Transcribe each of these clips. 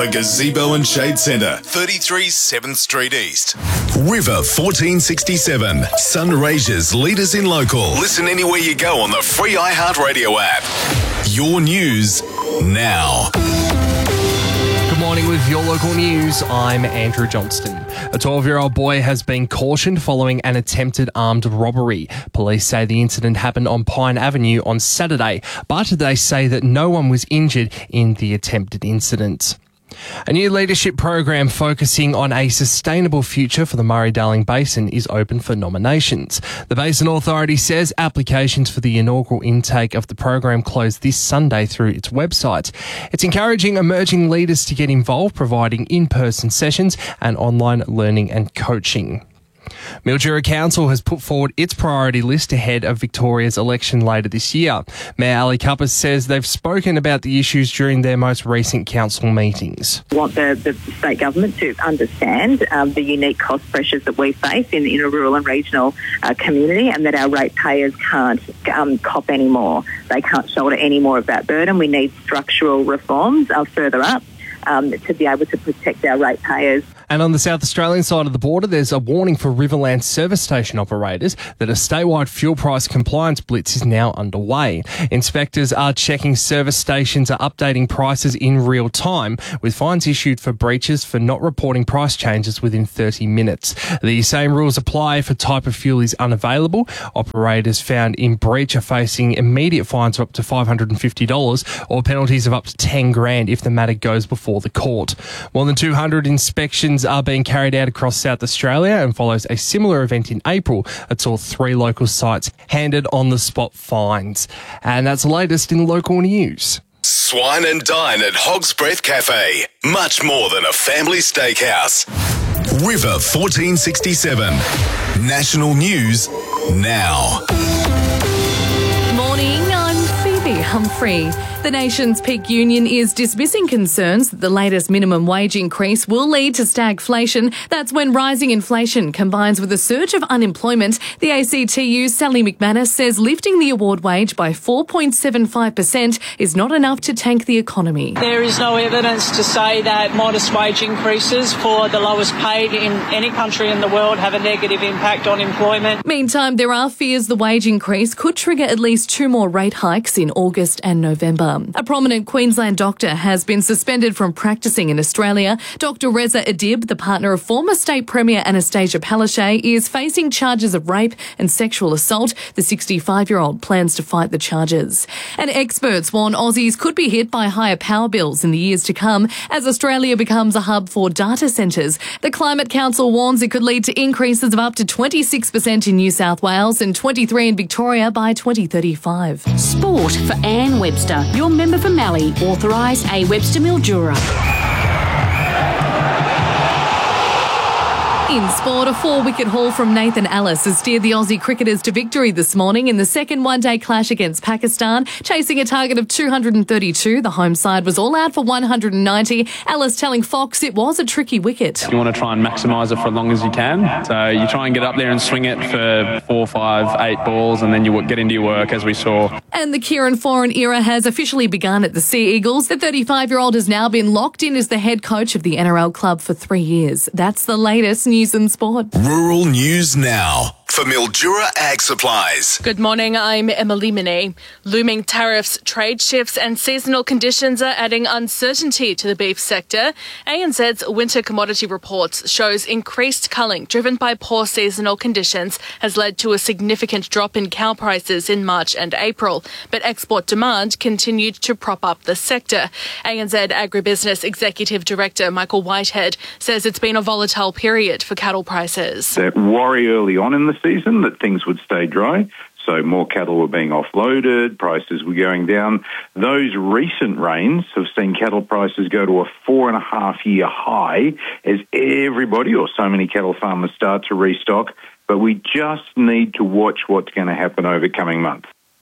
The Gazebo and Shade Centre, 33 7th Street East. River 1467, Sunraysia's leaders in local. Listen anywhere you go on the free iHeartRadio app. Your news now. Good morning with your local news. I'm Andrew Johnston. A 12-year-old boy has been cautioned following an attempted armed robbery. Police say the incident happened on Pine Avenue on Saturday, but they say that no one was injured in the attempted incident. A new leadership program focusing on a sustainable future for the Murray-Darling Basin is open for nominations. The Basin Authority says applications for the inaugural intake of the program closed this Sunday through its website. It's encouraging emerging leaders to get involved, providing in-person sessions and online learning and coaching. Mildura Council has put forward its priority list ahead of Victoria's election later this year. Mayor Ali Cuppas says they've spoken about the issues during their most recent council meetings. We want the state government to understand the unique cost pressures that we face in a rural and regional community, and that our ratepayers can't cop any more. They can't shoulder any more of that burden. We need structural reforms further up to be able to protect our ratepayers. And on the South Australian side of the border, there's a warning for Riverland service station operators that a statewide fuel price compliance blitz is now underway. Inspectors are checking service stations are updating prices in real time, with fines issued for breaches for not reporting price changes within 30 minutes. The same rules apply if a type of fuel is unavailable. Operators found in breach are facing immediate fines of up to $550 or penalties of up to $10,000 if the matter goes before the court. More than 200 inspections are being carried out across South Australia and follows a similar event in April that saw 3 local sites handed on-the-spot fines. And that's the latest in local news. Swine and dine at Hog's Breath Cafe. Much more than a family steakhouse. River 1467. National news now. Morning, I'm Phoebe Humphrey. The nation's peak union is dismissing concerns that the latest minimum wage increase will lead to stagflation. That's when rising inflation combines with a surge of unemployment. The ACTU's Sally McManus says lifting the award wage by 4.75% is not enough to tank the economy. There is no evidence to say that modest wage increases for the lowest paid in any country in the world have a negative impact on employment. Meantime, there are fears the wage increase could trigger at least 2 more rate hikes in August and November. A prominent Queensland doctor has been suspended from practising in Australia. Dr Reza Adib, the partner of former State Premier Anastasia Palaszczuk, is facing charges of rape and sexual assault. The 65-year-old plans to fight the charges. And experts warn Aussies could be hit by higher power bills in the years to come as Australia becomes a hub for data centres. The Climate Council warns it could lead to increases of up to 26% in New South Wales and 23% in Victoria by 2035. Sport for Anne Webster. Your member for Mallee, authorised A. Webster Mildura. In sport, a 4-wicket haul from Nathan Ellis has steered the Aussie cricketers to victory this morning in the second one-day clash against Pakistan. Chasing a target of 232, the home side was all out for 190. Ellis telling Fox it was a tricky wicket. You want to try and maximise it for as long as you can. So you try and get up there and swing it for 4, 5, 8 balls, and then you get into your work, as we saw. And the Kieran Foran era has officially begun at the Sea Eagles. The 35-year-old has now been locked in as the head coach of the NRL club for 3 years. That's the latest news and sport. Rural news now for Mildura Ag Supplies. Good morning, I'm Emily Minney. Looming tariffs, trade shifts and seasonal conditions are adding uncertainty to the beef sector. ANZ's winter commodity reports shows increased culling driven by poor seasonal conditions has led to a significant drop in cow prices in March and April, but export demand continued to prop up the sector. ANZ Agribusiness Executive Director Michael Whitehead says it's been a volatile period for cattle prices. That worry early on in the season that things would stay dry, so more cattle were being offloaded, prices were going down. Those recent rains have seen cattle prices go to a 4.5-year high as everybody or so many cattle farmers start to restock, but we just need to watch what's going to happen over coming months.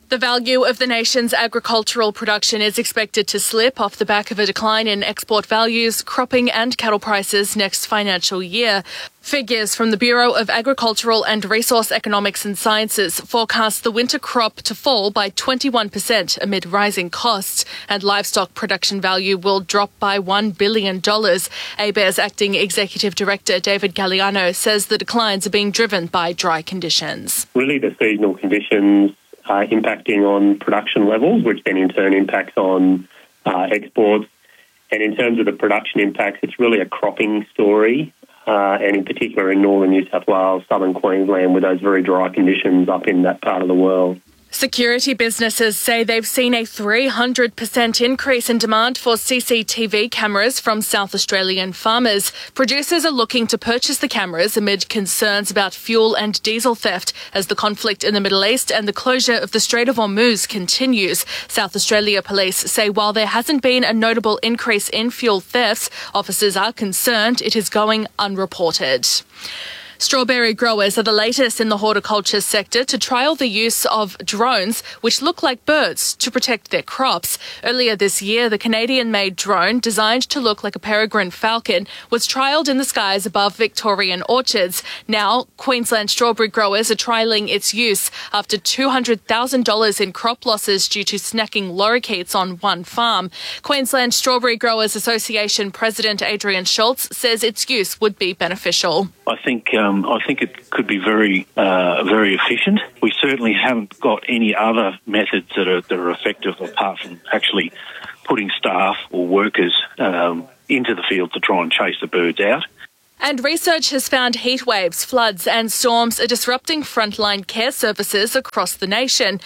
The value of the nation's agricultural production is expected to slip off the back of a decline in export values, cropping and cattle prices next financial year. Figures from the Bureau of Agricultural and Resource Economics and Sciences forecast the winter crop to fall by 21% amid rising costs, and livestock production value will drop by $1 billion. ABARES Acting Executive Director David Galliano says the declines are being driven by dry conditions. Really, the seasonal conditions are impacting on production levels, which then in turn impacts on exports. And in terms of the production impacts, it's really a cropping story. And in particular in northern New South Wales, southern Queensland, with those very dry conditions up in that part of the world. Security businesses say they've seen a 300% increase in demand for CCTV cameras from South Australian farmers. Producers are looking to purchase the cameras amid concerns about fuel and diesel theft as the conflict in the Middle East and the closure of the Strait of Hormuz continues. South Australia Police say while there hasn't been a notable increase in fuel thefts, officers are concerned it is going unreported. Strawberry growers are the latest in the horticulture sector to trial the use of drones, which look like birds, to protect their crops. Earlier this year, the Canadian-made drone, designed to look like a peregrine falcon, was trialled in the skies above Victorian orchards. Now, Queensland strawberry growers are trialling its use after $200,000 in crop losses due to snacking lorikeets on one farm. Queensland Strawberry Growers Association President Adrian Schultz says its use would be beneficial. I think it could be very efficient. We certainly haven't got any other methods that are effective apart from actually putting staff or workers into the field to try and chase the birds out. And research has found heat waves, floods and storms are disrupting frontline care services across the nation.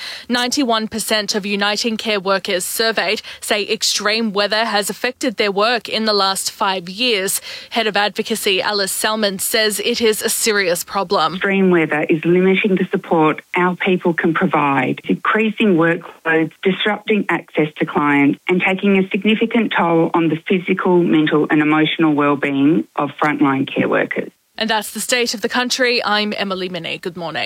91% of Uniting Care workers surveyed say extreme weather has affected their work in the last 5 years. Head of Advocacy Alice Salmon says it is a serious problem. Extreme weather is limiting the support our people can provide, decreasing workloads, disrupting access to clients and taking a significant toll on the physical, mental and emotional well-being of frontline care workers. And that's the state of the country. I'm Emily Minnie. Good morning.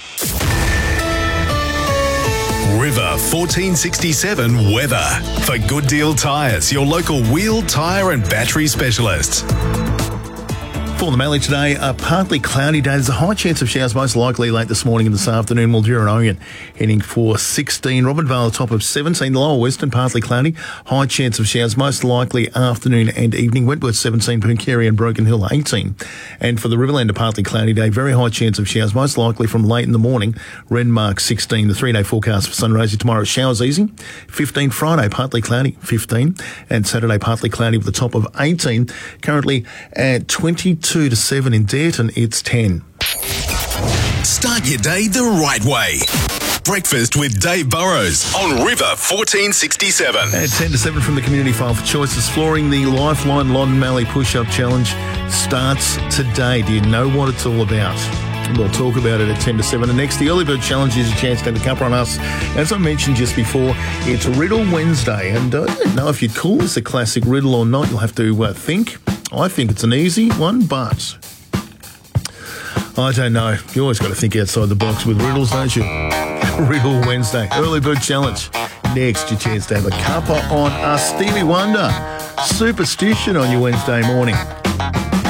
River 1467 weather. For Good Deal Tyres, your local wheel, tyre and battery specialist. For the Mallee today, a partly cloudy day. There's a high chance of showers, most likely late this morning and this afternoon. Mildura and Oregon heading for 16. Robinvale, the top of 17. The lower western, partly cloudy. High chance of showers, most likely afternoon and evening. Wentworth, 17. Pooncarie and Broken Hill, 18. And for the Riverland, a partly cloudy day. Very high chance of showers, most likely from late in the morning. Renmark, 16. The 3-day forecast for Sunraysia tomorrow, showers easing. 15. Friday, partly cloudy, 15. And Saturday, partly cloudy with a top of 18. Currently at 22 to 7 in Dareton, it's 10. Start your day the right way. Breakfast with Dave Burrows on River 1467. At 10 to 7 from the Community File for Choice, exploring the Lifeline London Mallee Push-Up Challenge starts today. Do you know what it's all about? We'll talk about it at 10 to 7. And next, the Early Bird Challenge is a chance to have a cuppa on us. As I mentioned just before, it's Riddle Wednesday. And I don't know if you'd call this a classic riddle or not. You'll have to think. I think it's an easy one, but I don't know. You always got to think outside the box with riddles, don't you? Riddle Wednesday. Early Bird Challenge. Next, your chance to have a cuppa on us. Stevie Wonder. Superstition on your Wednesday morning.